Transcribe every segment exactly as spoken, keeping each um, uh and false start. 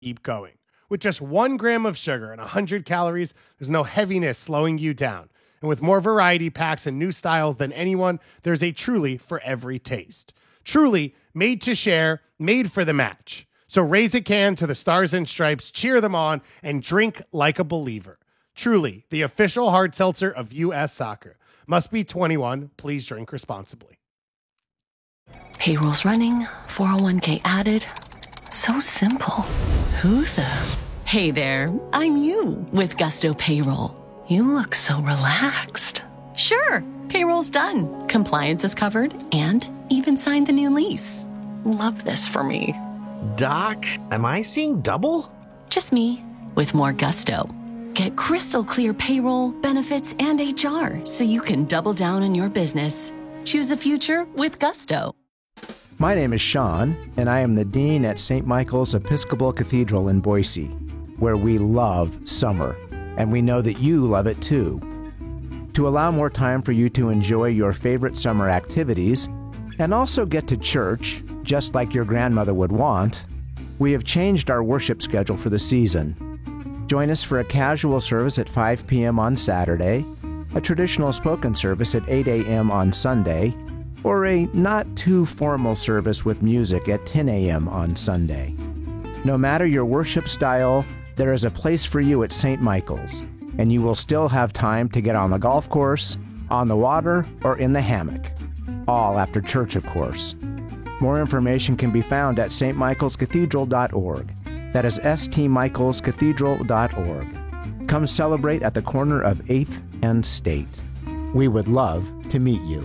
keep going. With just one gram of sugar and one hundred calories, there's no heaviness slowing you down. And with more variety packs and new styles than anyone, there's a Truly for every taste. Truly, made to share, made for the match. So raise a can to the Stars and Stripes, cheer them on, and drink like a believer. Truly, the official hard seltzer of U S Soccer. Must be twenty-one. Please drink responsibly. Payroll's running, four oh one k added. So simple. Who the? Hey there, I'm you with Gusto Payroll. You look so relaxed. Sure, payroll's done. Compliance is covered and even signed the new lease. Love this for me. Doc, am I seeing double? Just me with more gusto. Get crystal clear payroll, benefits, and H R so you can double down on your business. Choose a future with Gusto. My name is Sean, and I am the Dean at Saint Michael's Episcopal Cathedral in Boise, where we love summer, and we know that you love it too. To allow more time for you to enjoy your favorite summer activities, and also get to church, just like your grandmother would want, we have changed our worship schedule for the season. Join us for a casual service at five p.m. on Saturday, a traditional spoken service at eight a.m. on Sunday, or a not-too-formal service with music at ten a.m. on Sunday. No matter your worship style, there is a place for you at Saint Michael's, and you will still have time to get on the golf course, on the water, or in the hammock. All after church, of course. More information can be found at s t michaels cathedral dot org. That is s t michaels cathedral dot org. Come celebrate at the corner of eighth and State. We would love to meet you.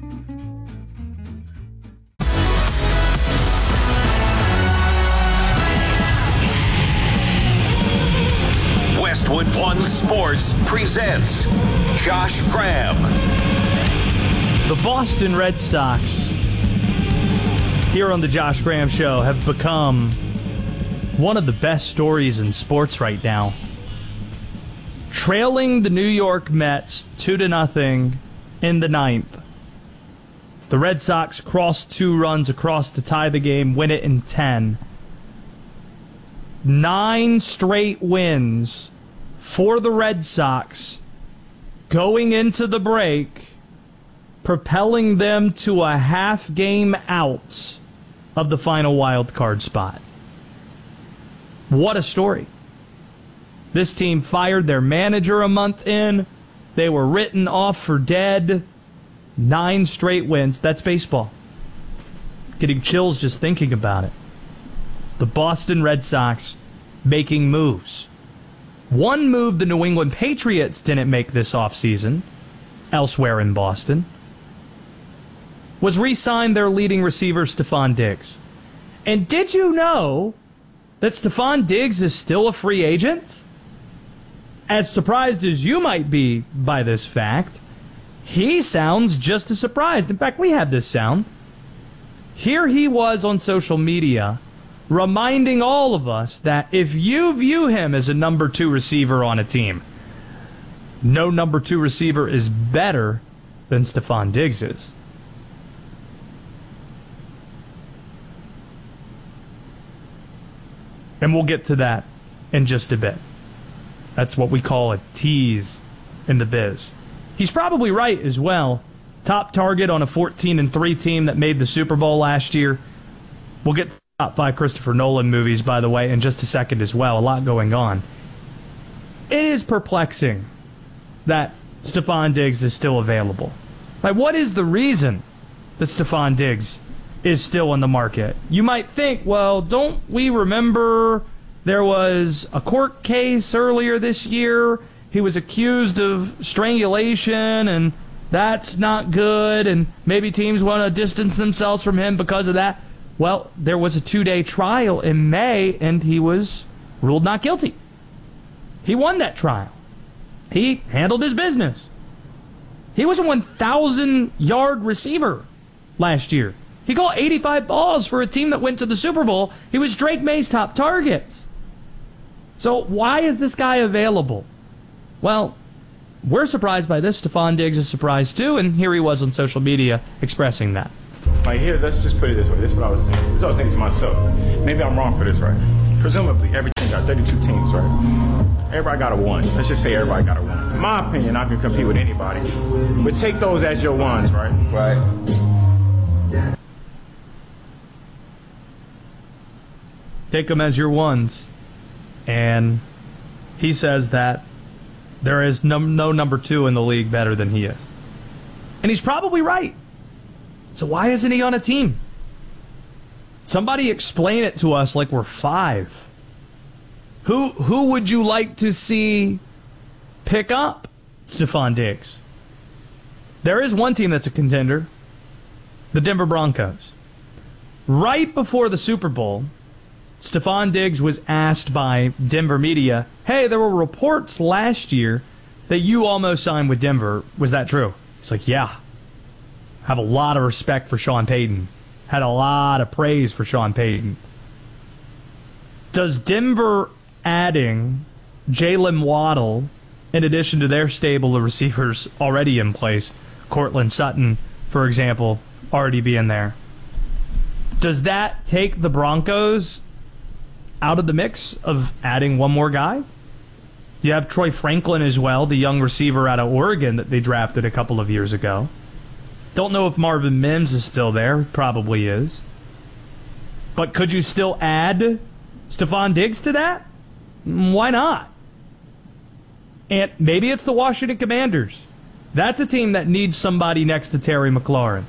Westwood One Sports presents Josh Graham. The Boston Red Sox, here on the Josh Graham Show, have become one of the best stories in sports right now. Trailing the New York Mets two to nothing in the ninth, the Red Sox cross two runs across to tie the game, win it in ten. Nine straight wins for the Red Sox going into the break, propelling them to a half game out of the final wild card spot. What a story. This team fired their manager a month in. They were written off for dead. Nine straight wins. That's baseball. Getting chills just thinking about it. The Boston Red Sox making moves. One move the New England Patriots didn't make this offseason, elsewhere in Boston, was re-sign their leading receiver, Stephon Diggs. And did you know that Stephon Diggs is still a free agent? As surprised as you might be by this fact, he sounds just as surprised. In fact, we have this sound. Here he was on social media reminding all of us that if you view him as a number two receiver on a team, no number two receiver is better than Stephon Diggs is. And we'll get to that in just a bit. That's what we call a tease in the biz. He's probably right as well. Top target on a fourteen and three team that made the Super Bowl last year. We'll get to the top five Christopher Nolan movies, by the way, in just a second as well. A lot going on. It is perplexing that Stephon Diggs is still available. Like, what is the reason that Stephon Diggs is still on the market? You might think, well, don't we remember there was a court case earlier this year? He was accused of strangulation, and that's not good, and maybe teams want to distance themselves from him because of that. Well, there was a two-day trial in May, and he was ruled not guilty. He won that trial. He handled his business. He was a one thousand yard receiver last year. He caught eighty-five balls for a team that went to the Super Bowl. He was Drake May's top targets. So why is this guy available? Well, we're surprised by this. Stephon Diggs is surprised too, and here he was on social media expressing that. Like, here, let's just put it this way. This is what I was thinking. This is what I was thinking to myself. Maybe I'm wrong for this, right? presumably every team got thirty-two teams, right? Everybody got a one. Let's just say everybody got a one. In my opinion, I can compete with anybody. But take those as your ones, right? Right. Take them as your ones. And he says that there is no, no number two in the league better than he is. And he's probably right. So why isn't he on a team? Somebody explain it to us like we're five. Who who would you like to see pick up Stephon Diggs? There is one team that's a contender, the Denver Broncos. Right before the Super Bowl, Stephon Diggs was asked by Denver media, hey, there were reports last year that you almost signed with Denver. Was that true? He's like, yeah. Have a lot of respect for Sean Payton. Had a lot of praise for Sean Payton. Does Denver adding Jalen Waddle, in addition to their stable of receivers already in place, Cortland Sutton, for example, already being there, does that take the Broncos out of the mix of adding one more guy? You have Troy Franklin as well, the young receiver out of Oregon that they drafted a couple of years ago. Don't know if Marvin Mims is still there. Probably is. But could you still add Stephon Diggs to that? Why not? And maybe it's the Washington Commanders. That's a team that needs somebody next to Terry McLaurin.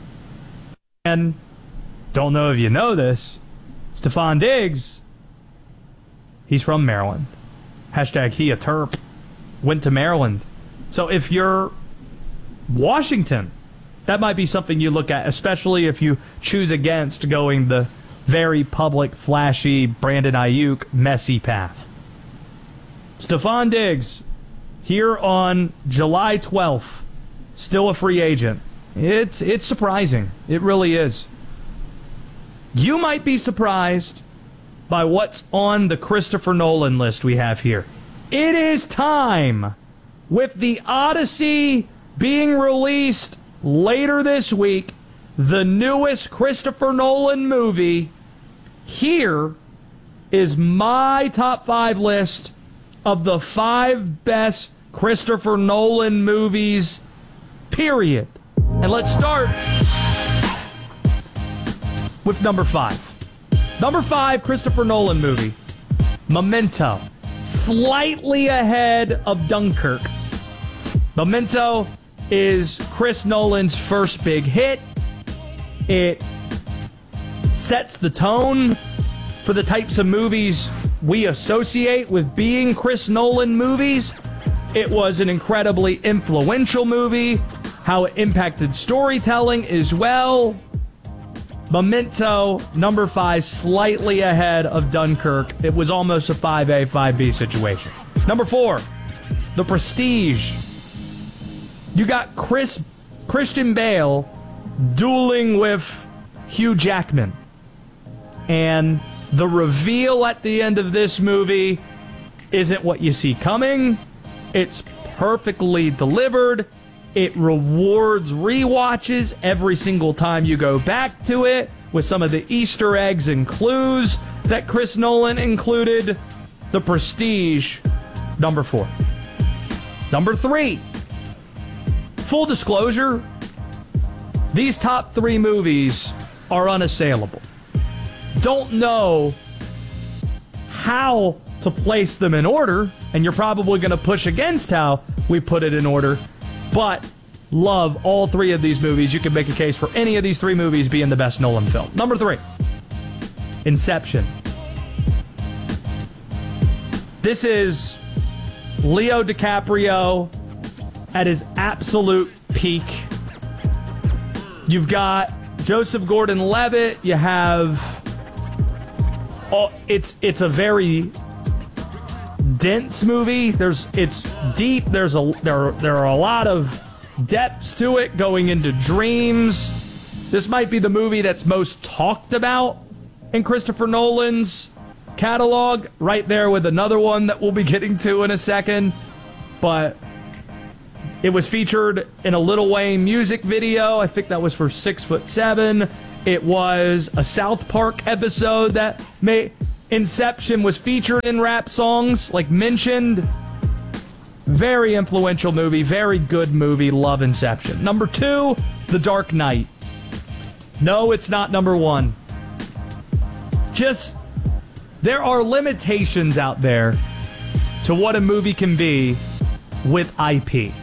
And don't know if you know this, Stephon Diggs, he's from Maryland. Hashtag he a Terp. Went to Maryland. So if you're Washington, that might be something you look at, especially if you choose against going the very public, flashy, Brandon Ayuk, messy path. Stephon Diggs, here on July twelfth, still a free agent. It's, it's surprising. It really is. You might be surprised by what's on the Christopher Nolan list we have here. It is time, with the Odyssey being released later this week, the newest Christopher Nolan movie. Here is my top five list of the five best Christopher Nolan movies, period. And let's start with number five. Number five Christopher Nolan movie, Memento. Slightly ahead of Dunkirk. Memento is Chris Nolan's first big hit. It sets the tone for the types of movies we associate with being Chris Nolan movies. It was an incredibly influential movie, how it impacted storytelling as well. Memento, number five, slightly ahead of Dunkirk. It was almost a five A, five B situation. Number four, The Prestige. You got Chris Christian Bale dueling with Hugh Jackman. And the reveal at the end of this movie isn't what you see coming. It's perfectly delivered. It rewards rewatches every single time you go back to it with some of the Easter eggs and clues that Chris Nolan included. The Prestige, number four. Number three, full disclosure, these top three movies are unassailable. Don't know how to place them in order, and you're probably going to push against how we put it in order, but love all three of these movies. You can make a case for any of these three movies being the best Nolan film. Number three, Inception. This is Leo DiCaprio at his absolute peak. You've got Joseph Gordon-Levitt. You have... Oh, it's it's a very dense movie. There's it's deep. There's a there there are a lot of depths to it, going into dreams. This might be the movie that's most talked about in Christopher Nolan's catalog, right there with another one that we'll be getting to in a second. But it was featured in a Lil Wayne music video. I think that was for Six Foot Seven. It was a South Park episode that made... Inception was featured in rap songs, like mentioned. Very influential movie, very good movie. Love Inception. Number two, The Dark Knight. No, it's not number one. Just, there are limitations out there to what a movie can be with I P.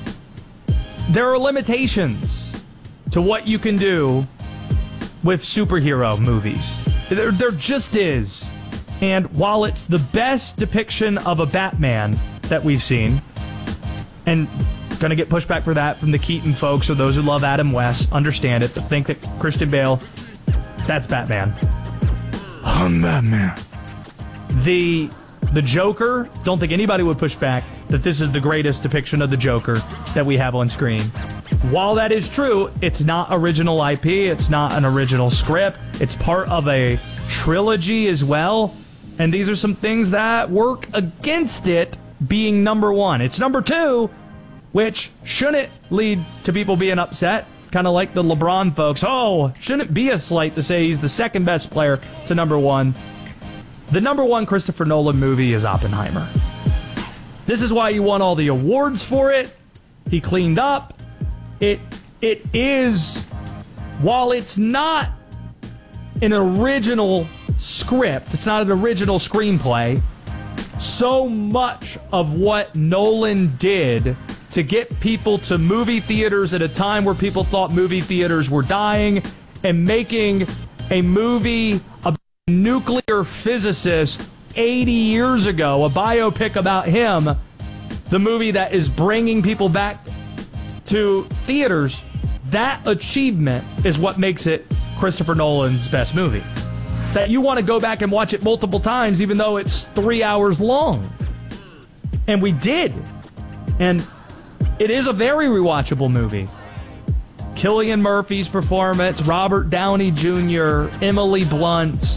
There are limitations to what you can do with superhero movies. There, there just is. And while it's the best depiction of a Batman that we've seen, and gonna get pushback for that from the Keaton folks or those who love Adam West, understand it, but think that Christian Bale, that's Batman. I'm Batman. The the Joker, don't think anybody would push back that this is the greatest depiction of the Joker that we have on screen. While that is true, it's not original I P, it's not an original script, it's part of a trilogy as well, and these are some things that work against it being number one. It's number two, which shouldn't lead to people being upset, kind of like the LeBron folks. Oh, shouldn't be a slight to say he's the second best player to number one. The number one Christopher Nolan movie is Oppenheimer. This is why he won all the awards for it. He cleaned up. It it is, while it's not an original script, it's not an original screenplay, so much of what Nolan did to get people to movie theaters at a time where people thought movie theaters were dying, and making a movie about a nuclear physicist eighty years ago, a biopic about him, the movie that is bringing people back to theaters, that achievement is what makes it Christopher Nolan's best movie. That you want to go back and watch it multiple times, even though it's three hours long. And we did. And it is a very rewatchable movie. Cillian Murphy's performance, Robert Downey Junior, Emily Blunt.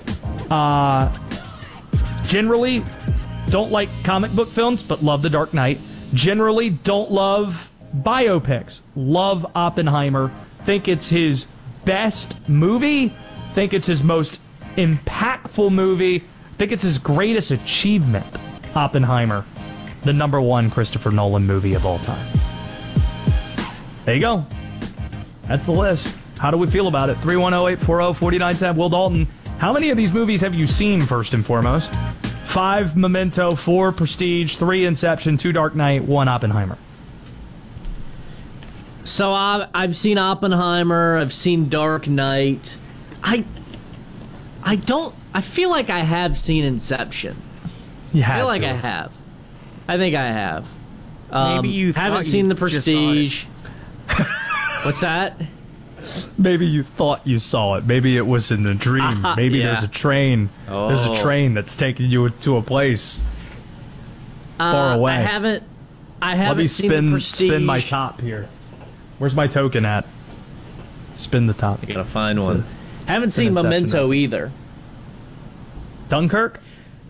Uh, generally, don't like comic book films, but love The Dark Knight. Generally, don't love biopics. Love Oppenheimer. Think it's his best movie. Think it's his most impactful movie. Think it's his greatest achievement. Oppenheimer. The number one Christopher Nolan movie of all time. There you go. That's the list. How do we feel about it? three one zero, eight four zero, four nine one zero. Will Dalton, how many of these movies have you seen, first and foremost? Five, Memento. Four, Prestige. Three, Inception. Two, Dark Knight. One, Oppenheimer. So I've, I've seen Oppenheimer. I've seen Dark Knight. I, I don't... I feel like I have seen Inception. You I had feel like to. I have. I think I have. Um, Maybe you haven't thought seen you The just saw it. Prestige. What's that? Maybe you thought you saw it. Maybe it was in a dream. Uh, Maybe yeah. there's a train. Oh. There's a train that's taking you to a place far Uh, away. I haven't. I haven't Let me seen The spin Prestige. spin my top here. Where's my token at? Spin the top. I gotta find It's one. a- haven't it's an seen Inception Memento note. either. Dunkirk?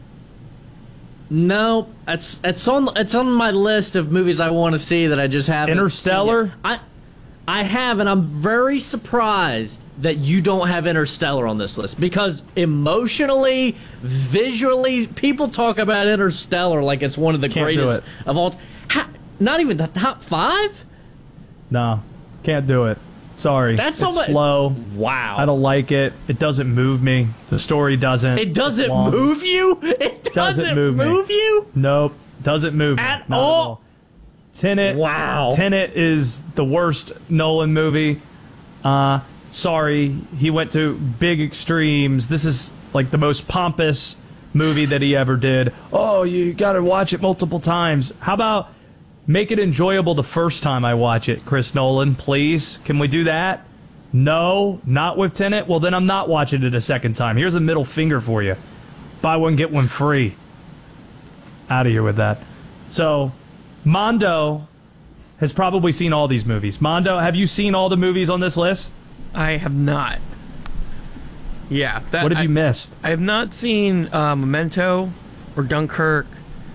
No, it's it's on it's on my list of movies I want to see that I just haven't. Interstellar? seen yet. I I have, and I'm very surprised that you don't have Interstellar on this list, because emotionally, visually, people talk about Interstellar like it's one of the Can't do greatest it. of all. Ha, not even the top five. No, can't do it. Sorry. That's it's so much- slow. Wow. I don't like it. It doesn't move me. The story doesn't. It doesn't It's long. move you. It doesn't, move me. move you Nope. Doesn't move me. at Not all. Tenet. Wow. Tenet is the worst Nolan movie. Uh, sorry, he went to big extremes. This is like the most pompous movie that he ever did. Oh, you got to watch it multiple times. How about make it enjoyable the first time I watch it, Chris Nolan, please? Can we do that? No, not with Tenet? Well, then I'm not watching it a second time. Here's a middle finger for you. Buy one, get one free. Out of here with that. So, Mondo has probably seen all these movies. Mondo, have you seen all the movies on this list? I have not. Yeah. That, What have I, you missed? I have not seen uh, Memento or Dunkirk.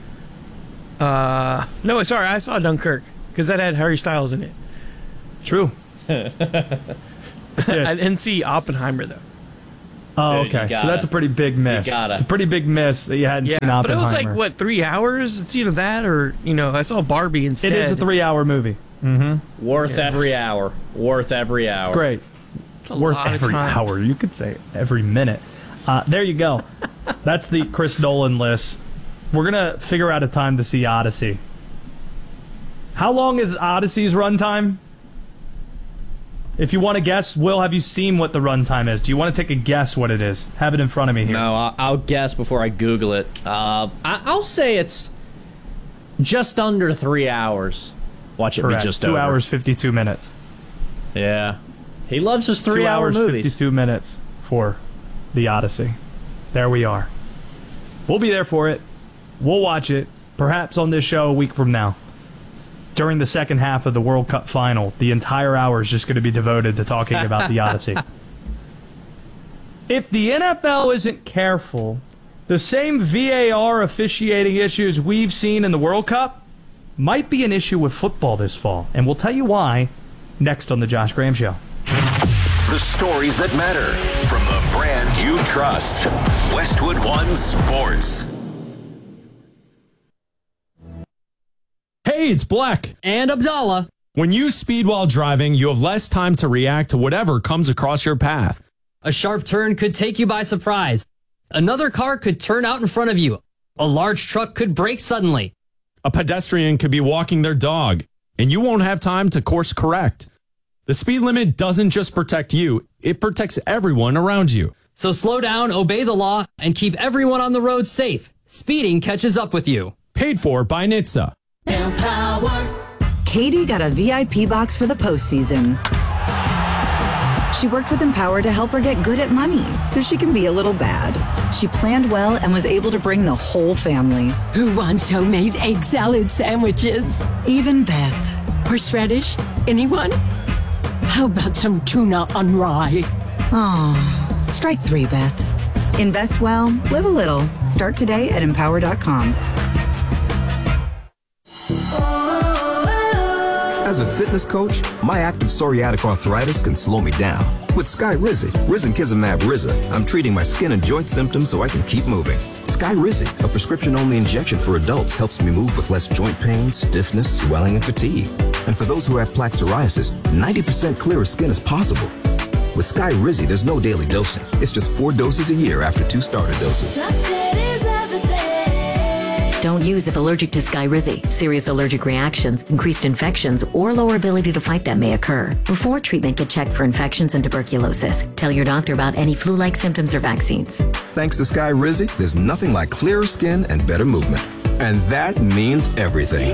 Uh, no, sorry, I saw Dunkirk because that had Harry Styles in it. True. I didn't see Oppenheimer though. Oh, Dude, you okay. So gotta- that's a pretty big miss. you gotta. It's a pretty big miss that you hadn't Yeah, seen but it was Oppenheimer. like, what, three hours? It's either that or, you know, I saw Barbie instead. It is a three-hour movie. Mm-hmm. Worth every hour. Worth every hour. It's great. It's a Worth lot of every time. hour. You could say every minute. Uh, there you go. That's the Chris Nolan list. We're going to figure out a time to see Odyssey. How long is Odyssey's runtime? If you want to guess, Will, have you seen what the runtime is? Do you want to take a guess what it is? Have it in front of me here. No, I'll, I'll guess before I Google it. Uh, I, I'll say it's just under three hours. Watch it Correct. be just Two over. hours, fifty-two minutes. Yeah. He loves his Two three-hour hours, movies. fifty-two minutes for the Odyssey. There we are. We'll be there for it. We'll watch it, perhaps on this show a week from now. During the second half of the World Cup final, the entire hour is just going to be devoted to talking about the Odyssey. If the N F L isn't careful, the same V A R officiating issues we've seen in the World Cup might be an issue with football this fall. And we'll tell you why next on The Josh Graham Show. The stories that matter from the brand you trust. Westwood One Sports. Hey, it's Black. And Abdallah. When you speed while driving, you have less time to react to whatever comes across your path. A sharp turn could take you by surprise. Another car could turn out in front of you. A large truck could brake suddenly. A pedestrian could be walking their dog, and you won't have time to course correct. The speed limit doesn't just protect you, it protects everyone around you. So slow down, obey the law, and keep everyone on the road safe. Speeding catches up with you. Paid for by N H T S A. Katie got a V I P box for the postseason. She worked with Empower to help her get good at money so she can be a little bad. She planned well and was able to bring the whole family. Who wants homemade egg salad sandwiches? Even Beth. Horseradish? Anyone? How about some tuna on rye? Oh, strike three, Beth. Invest well, live a little. Start today at empower dot com. As a fitness coach, my active psoriatic arthritis can slow me down. With Skyrizi, Risankizumab Riza, I'm treating my skin and joint symptoms so I can keep moving. Skyrizi, a prescription-only injection for adults, helps me move with less joint pain, stiffness, swelling, and fatigue. And for those who have plaque psoriasis, ninety percent clearer skin is possible. With Skyrizi, there's no daily dosing. It's just four doses a year after two starter doses. Don't use if allergic to Skyrizi. Serious allergic reactions, increased infections, or lower ability to fight them may occur. Before treatment, get checked for infections and tuberculosis. Tell your doctor about any flu-like symptoms or vaccines. Thanks to Skyrizi, there's nothing like clearer skin and better movement. And that means everything.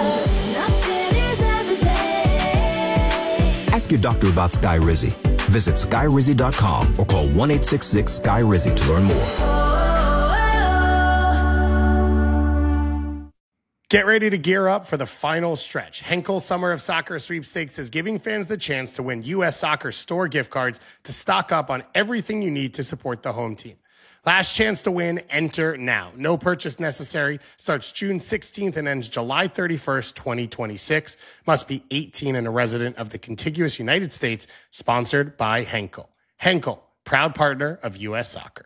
Ask your doctor about Skyrizi. Visit Skyrizi dot com or call one eight six six Skyrizi to learn more. Get ready to gear up for the final stretch. Henkel Summer of Soccer Sweepstakes is giving fans the chance to win U S Soccer store gift cards to stock up on everything you need to support the home team. Last chance to win, enter now. No purchase necessary. Starts June sixteenth and ends July thirty-first, twenty twenty-six. Must be eighteen and a resident of the contiguous United States. Sponsored by Henkel. Henkel, proud partner of U S Soccer.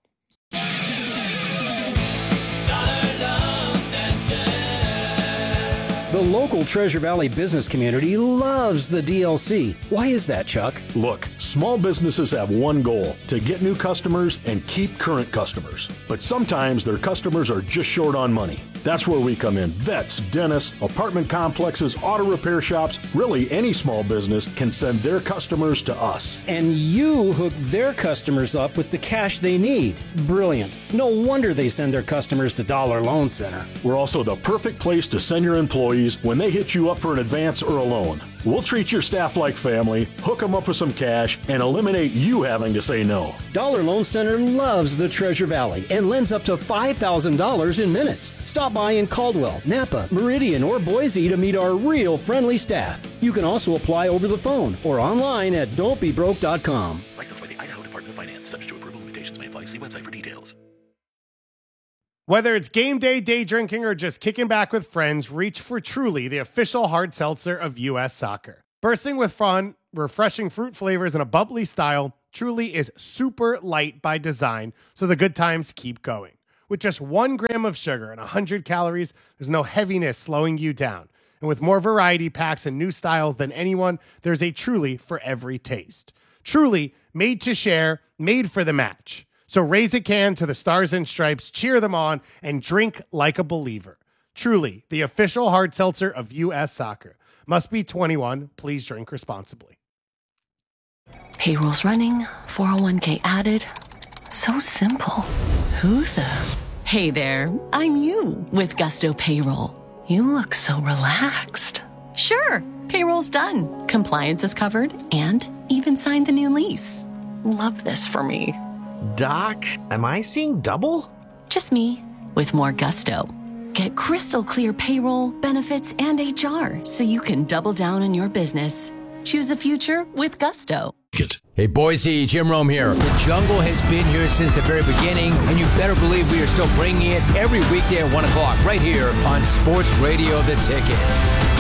The local Treasure Valley business community loves the D L C. Why is that, Chuck? Look, small businesses have one goal, to get new customers and keep current customers. But sometimes their customers are just short on money. That's where we come in. Vets, dentists, apartment complexes, auto repair shops, really any small business can send their customers to us. And you hook their customers up with the cash they need. Brilliant. No wonder they send their customers to Dollar Loan Center. We're also the perfect place to send your employees when they hit you up for an advance or a loan. We'll treat your staff like family, hook them up with some cash, and eliminate you having to say no. Dollar Loan Center loves the Treasure Valley and lends up to five thousand dollars in minutes. Stop by in Caldwell, Napa, Meridian, or Boise to meet our real friendly staff. You can also apply over the phone or online at don't be broke dot com. Licensed by the Idaho Department of Finance. Subject to approval. Limitations may apply. See website for details. Whether it's game day, day drinking, or just kicking back with friends, reach for Truly, the official hard seltzer of U S Soccer. Bursting with fun, refreshing fruit flavors, and a bubbly style, Truly is super light by design, so the good times keep going. With just one gram of sugar and one hundred calories, there's no heaviness slowing you down. And with more variety packs and new styles than anyone, there's a Truly for every taste. Truly, made to share, made for the match. So raise a can to the Stars and Stripes, cheer them on, and drink like a believer. Truly, the official hard seltzer of U S Soccer. Must be twenty-one. Please drink responsibly. Payroll's running, four oh one k added. So simple. Who the? Hey there, I'm you with Gusto Payroll. You look so relaxed. Sure, payroll's done. Compliance is covered and even signed the new lease. Love this for me. Doc, am I seeing double? Just me with more gusto. Get crystal clear payroll, benefits, and H R so you can double down on your business. Choose a future with Gusto. Hey Boise, Jim Rome here. The Jungle has been here since the very beginning, and you better believe we are still bringing it every weekday at one o'clock right here on Sports Radio The Ticket.